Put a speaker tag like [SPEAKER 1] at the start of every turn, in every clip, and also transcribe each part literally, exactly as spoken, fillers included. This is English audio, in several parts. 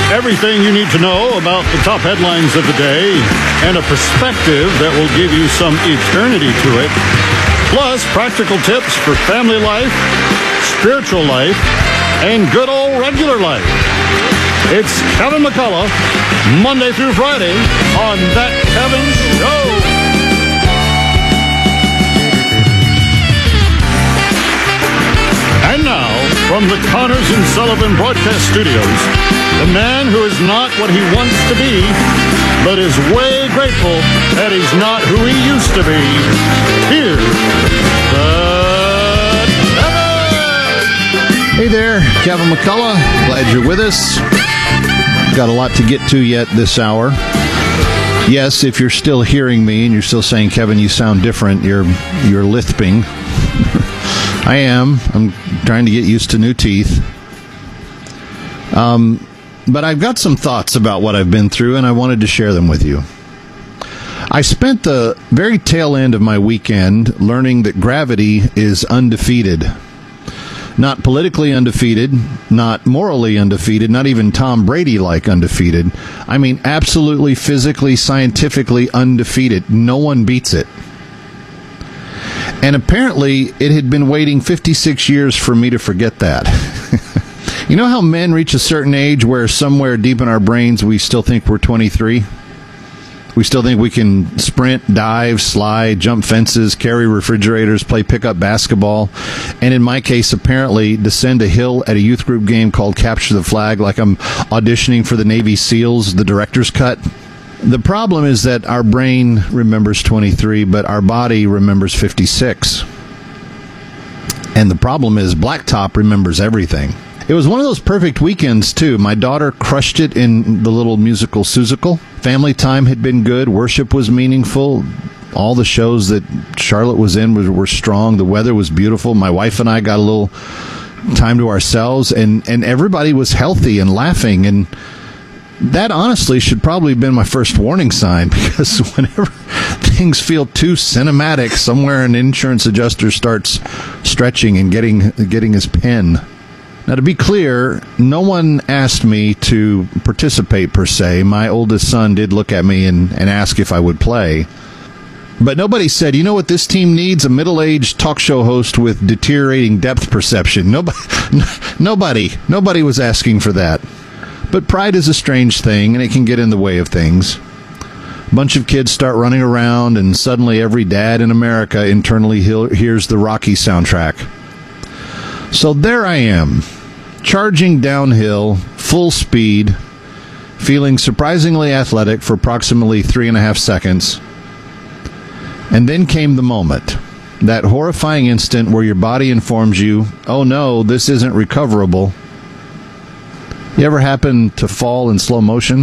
[SPEAKER 1] Everything you need to know about the top headlines of the day and a perspective that will give you some eternity to it. Plus, practical tips for family life, spiritual life, and good old regular life. It's Kevin McCullough, Monday through Friday on That Kevin Show. And now, from the Connors and Sullivan Broadcast Studios, the man who is not what he wants to be, but is way grateful that he's not who he used to be. Here's the Kevin!
[SPEAKER 2] Hey there, Kevin McCullough. Glad you're with us. Got a lot to get to yet this hour. Yes, if you're still hearing me and you're still saying, Kevin, you sound different, you're you're lisping. I am. I'm trying to get used to new teeth. Um, but I've got some thoughts about what I've been through, and I wanted to share them with you. I spent the very tail end of my weekend learning that gravity is undefeated. Not politically undefeated, not morally undefeated, not even Tom Brady-like undefeated. I mean, absolutely, physically, scientifically undefeated. No one beats it. And apparently, it had been waiting fifty-six years for me to forget that. You know how men reach a certain age where somewhere deep in our brains we still think we're twenty-three? We still think we can sprint, dive, slide, jump fences, carry refrigerators, play pickup basketball, and in my case, apparently, descend a hill at a youth group game called Capture the Flag like I'm auditioning for the Navy SEALs, the director's cut. The problem is that our brain remembers twenty-three, but our body remembers fifty-six. And the problem is Blacktop remembers everything. It was one of those perfect weekends, too. My daughter crushed it in the little musical Seussical. Family time had been good. Worship was meaningful. All the shows that Charlotte was in were, were strong. The weather was beautiful. My wife and I got a little time to ourselves, and, and everybody was healthy and laughing, and that honestly should probably have been my first warning sign, because whenever things feel too cinematic, somewhere an insurance adjuster starts stretching and getting getting his pen. Now, to be clear, no one asked me to participate per se. My oldest son did look at me and, and ask if I would play. But nobody said, you know what this team needs? A middle-aged talk show host with deteriorating depth perception. Nobody, nobody, nobody was asking for that. But pride is a strange thing, and it can get in the way of things. A bunch of kids start running around, and suddenly every dad in America internally he- hears the Rocky soundtrack. So there I am, charging downhill, full speed, feeling surprisingly athletic for approximately three and a half seconds. And then came the moment, that horrifying instant where your body informs you, oh no, this isn't recoverable. You ever happen to fall in slow motion?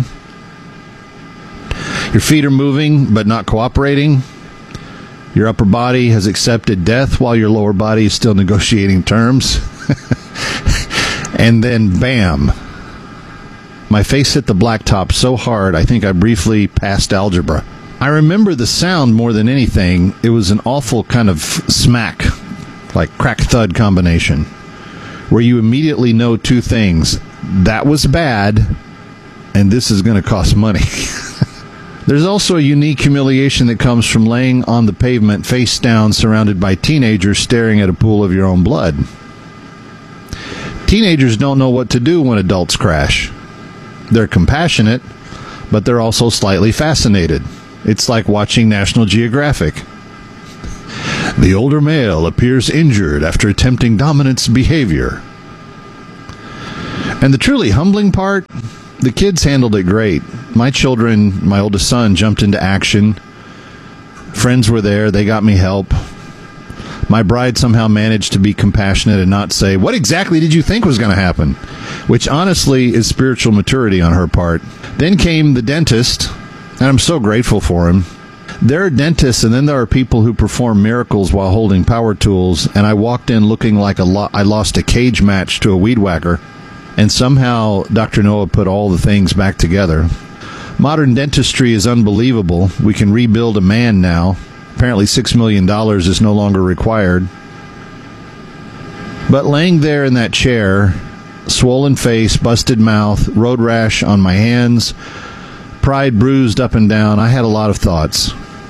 [SPEAKER 2] Your feet are moving, but not cooperating. Your upper body has accepted death while your lower body is still negotiating terms. And then, bam. My face hit the blacktop so hard, I think I briefly passed algebra. I remember the sound more than anything. It was an awful kind of smack, like crack-thud combination, where you immediately know two things. That was bad, and this is going to cost money. There's also a unique humiliation that comes from laying on the pavement face down surrounded by teenagers staring at a pool of your own blood. Teenagers don't know what to do when adults crash. They're compassionate, but they're also slightly fascinated. It's like watching National Geographic. The older male appears injured after attempting dominance behavior. And the truly humbling part, the kids handled it great. My children, my oldest son, jumped into action. Friends were there. They got me help. My bride somehow managed to be compassionate and not say, what exactly did you think was going to happen? Which honestly is spiritual maturity on her part. Then came the dentist, and I'm so grateful for him. There are dentists, and then there are people who perform miracles while holding power tools, and I walked in looking like a lo- I lost a cage match to a weed whacker. And somehow Doctor Noah put all the things back together. Modern dentistry is unbelievable. We can rebuild a man now. Apparently six million dollars is no longer required. But laying there in that chair, swollen face, busted mouth, road rash on my hands, pride bruised up and down. I had a lot of thoughts.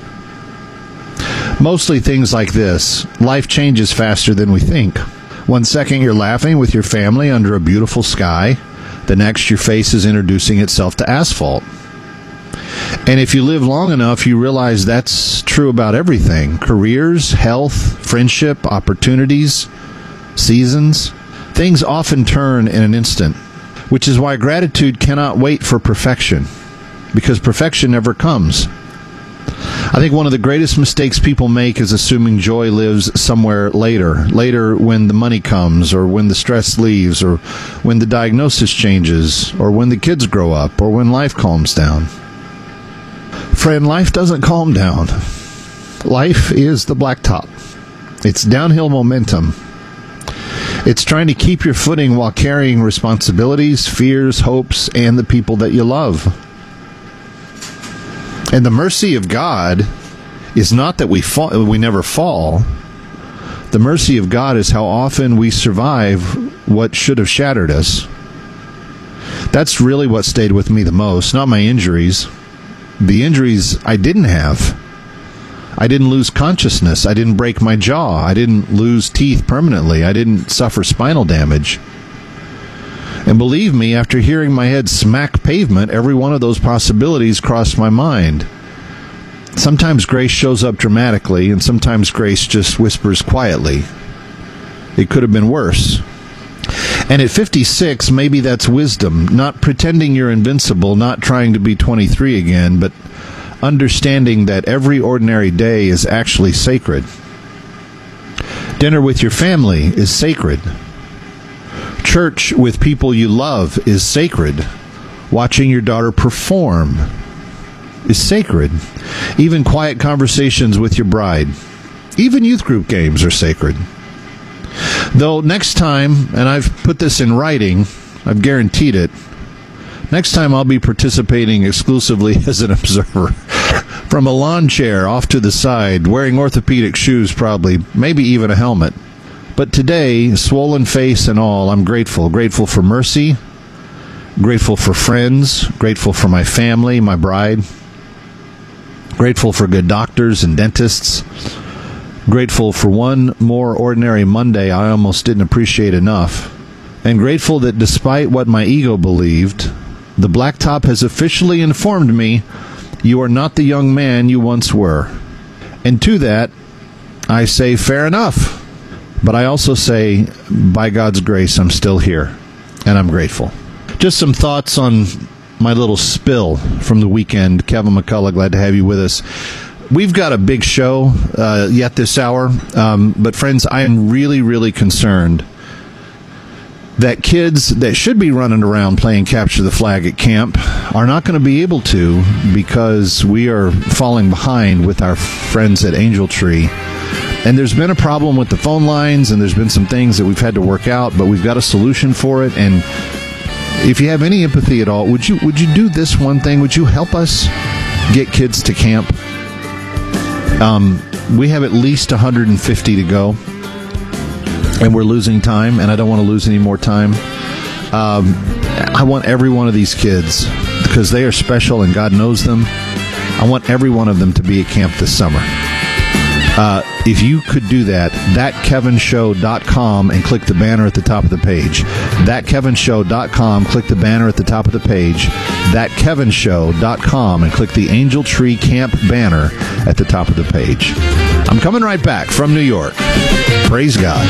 [SPEAKER 2] Mostly things like this. Life changes faster than we think. One second you're laughing with your family under a beautiful sky. The next your face is introducing itself to asphalt. And if you live long enough, you realize that's true about everything. Careers, health, friendship, opportunities, seasons. Things often turn in an instant, which is why gratitude cannot wait for perfection, because perfection never comes. I think one of the greatest mistakes people make is assuming joy lives somewhere later, later when the money comes, or when the stress leaves, or when the diagnosis changes, or when the kids grow up, or when life calms down. Friend, life doesn't calm down. Life is the blacktop. It's downhill momentum. It's trying to keep your footing while carrying responsibilities, fears, hopes, and the people that you love. And the mercy of God is not that we fall, we never fall. The mercy of God is how often we survive what should have shattered us. That's really what stayed with me the most, not my injuries. The injuries I didn't have. I didn't lose consciousness. I didn't break my jaw. I didn't lose teeth permanently. I didn't suffer spinal damage. And believe me, after hearing my head smack pavement, every one of those possibilities crossed my mind. Sometimes grace shows up dramatically, and sometimes grace just whispers quietly. It could have been worse. And at fifty-six, maybe that's wisdom, not pretending you're invincible, not trying to be twenty-three again, but understanding that every ordinary day is actually sacred. Dinner with your family is sacred. Church with people you love is sacred. Watching your daughter perform is sacred. Even quiet conversations with your bride, even youth group games are sacred. Though next time, and I've put this in writing, I've guaranteed it, next time I'll be participating exclusively as an observer. From a lawn chair off to the side, wearing orthopedic shoes probably, maybe even a helmet. But today, swollen face and all, I'm grateful. Grateful for mercy, grateful for friends, grateful for my family, my bride, grateful for good doctors and dentists, grateful for one more ordinary Monday I almost didn't appreciate enough, and grateful that despite what my ego believed, the blacktop has officially informed me you are not the young man you once were. And to that, I say fair enough. But I also say, by God's grace, I'm still here, and I'm grateful. Just some thoughts on my little spill from the weekend. Kevin McCullough, glad to have you with us. We've got a big show uh, yet this hour, um, but friends, I am really, really concerned that kids that should be running around playing capture the flag at camp are not going to be able to because we are falling behind with our friends at Angel Tree. And there's been a problem with the phone lines, and there's been some things that we've had to work out, but we've got a solution for it. And if you have any empathy at all, would you would you do this one thing? Would you help us get kids to camp? Um, we have at least one hundred fifty to go, and we're losing time, and I don't want to lose any more time. Um, I want every one of these kids, because they are special and God knows them, I want every one of them to be at camp this summer. Uh, if you could do that, that kevin show dot com and click the banner at the top of the page. that kevin show dot com, click the banner at the top of the page. that kevin show dot com and click the Angel Tree Camp banner at the top of the page. I'm coming right back from New York. Praise God.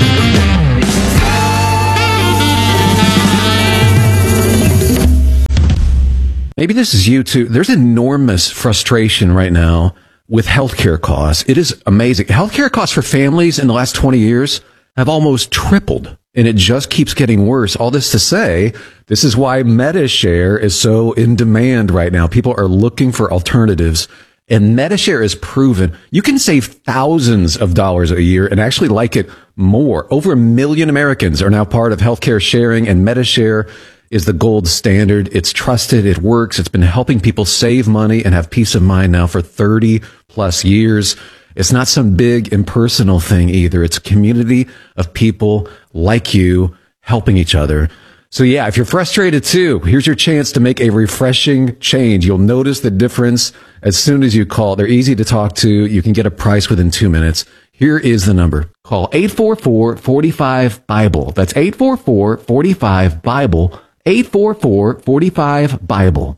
[SPEAKER 3] Maybe this is you too. There's enormous frustration right now with healthcare costs. It is amazing. Healthcare costs for families in the last twenty years have almost tripled, and it just keeps getting worse. All this to say, this is why MediShare is so in demand right now. People are looking for alternatives, and MediShare is proven you can save thousands of dollars a year and actually like it more. Over a million Americans are now part of healthcare sharing, and MediShare is the gold standard. It's trusted. It works. It's been helping people save money and have peace of mind now for thirty plus years. It's not some big impersonal thing either. It's a community of people like you helping each other. So yeah, if you're frustrated too, here's your chance to make a refreshing change. You'll notice the difference as soon as you call. They're easy to talk to. You can get a price within two minutes. Here is the number. Call eight four four, four five, BIBLE. That's eight four four, four five, BIBLE. eight four four, four five, BIBLE.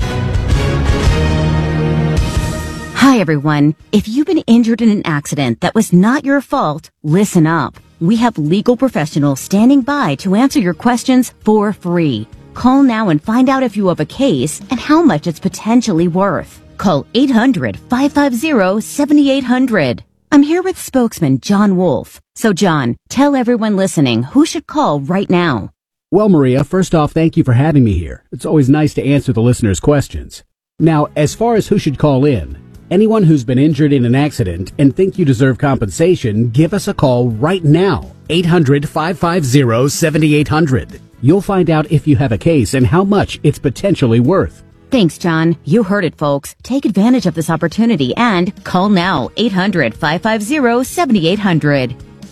[SPEAKER 4] Hi, everyone. If you've been injured in an accident that was not your fault, listen up. We have legal professionals standing by to answer your questions for free. Call now and find out if you have a case and how much it's potentially worth. Call eight hundred, five five zero, seven eight zero zero. I'm here with spokesman John Wolf. So, John, tell everyone listening who should call right now.
[SPEAKER 5] Well, Maria, first off, thank you for having me here. It's always nice to answer the listeners' questions. Now, as far as who should call in, anyone who's been injured in an accident and think you deserve compensation, give us a call right now. eight hundred, five five zero, seven eight zero zero. You'll find out if you have a case and how much it's potentially worth.
[SPEAKER 4] Thanks, John. You heard it, folks. Take advantage of this opportunity and call now. eight hundred, five five zero, seven eight zero zero.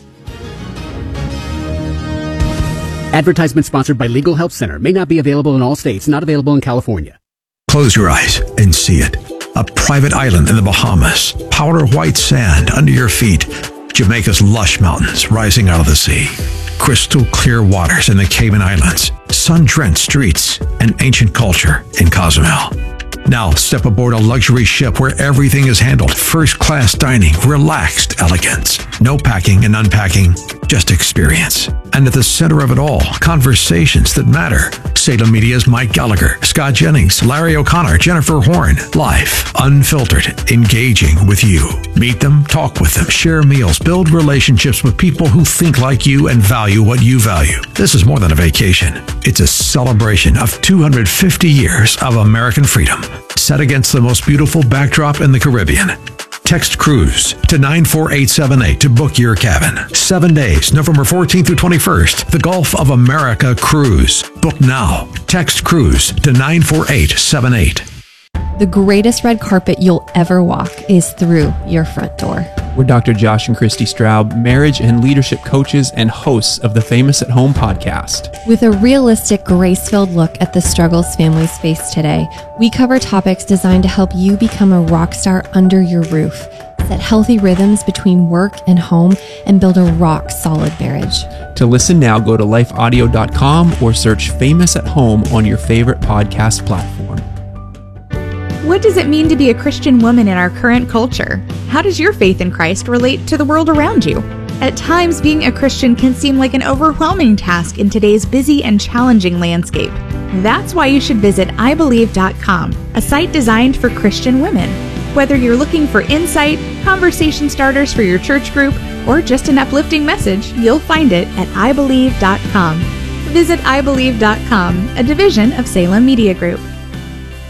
[SPEAKER 5] Advertisement sponsored by Legal Help Center. May not be available in all states. Not available in California.
[SPEAKER 6] Close your eyes and see it. A private island in the Bahamas. Powder white sand under your feet. Jamaica's lush mountains rising out of the sea. Crystal clear waters in the Cayman Islands. Sun-drenched streets and ancient culture in Cozumel. Now step aboard a luxury ship where everything is handled. First-class dining, relaxed elegance. No packing and unpacking, just experience. And at the center of it all, conversations that matter. Salem Media's Mike Gallagher, Scott Jennings, Larry O'Connor, Jennifer Horn. Live, unfiltered, engaging with you. Meet them, talk with them, share meals, build relationships with people who think like you and value what you value. This is more than a vacation. It's a celebration of two hundred fifty years of American freedom, set against the most beautiful backdrop in the Caribbean. Text cruise to nine four eight seven eight to book your cabin. Seven days, November fourteenth through twenty-first. The Gulf of America Cruise. Book now. Text cruise to nine four eight seven eight.
[SPEAKER 7] The greatest red carpet you'll ever walk is through your front door.
[SPEAKER 8] We're Doctor Josh and Christy Straub, marriage and leadership coaches and hosts of the Famous at Home podcast.
[SPEAKER 7] With a realistic, grace-filled look at the struggles families face today, we cover topics designed to help you become a rock star under your roof, set healthy rhythms between work and home, and build a rock-solid marriage.
[SPEAKER 8] To listen now, go to life audio dot com or search Famous at Home on your favorite podcast platform.
[SPEAKER 9] What does it mean to be a Christian woman in our current culture? How does your faith in Christ relate to the world around you? At times, being a Christian can seem like an overwhelming task in today's busy and challenging landscape. That's why you should visit i believe dot com, a site designed for Christian women. Whether you're looking for insight, conversation starters for your church group, or just an uplifting message, you'll find it at i believe dot com. Visit i believe dot com, a division of Salem Media Group.